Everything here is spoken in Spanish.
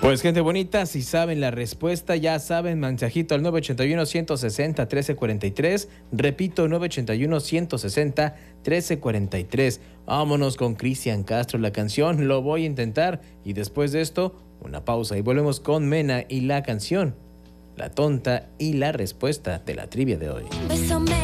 Pues gente bonita, si saben la respuesta, ya saben, mensajito al 981-160-1343. Repito, 981-160-1343. Vámonos con Cristian Castro, la canción Lo Voy a Intentar. Y después de esto, una pausa y volvemos con Mena y la canción La Tonta y la respuesta de la trivia de hoy.